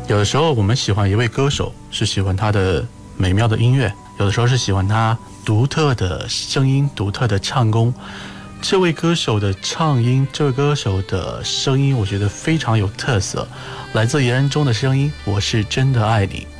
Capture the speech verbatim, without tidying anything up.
有的时候我们喜欢一位歌手，是喜欢他的美妙的音乐，有的时候是喜欢他独特的声音、独特的唱功。这位歌手的唱音，这位歌手的声音，我觉得非常有特色。来自言人中的声音，我是真的爱你。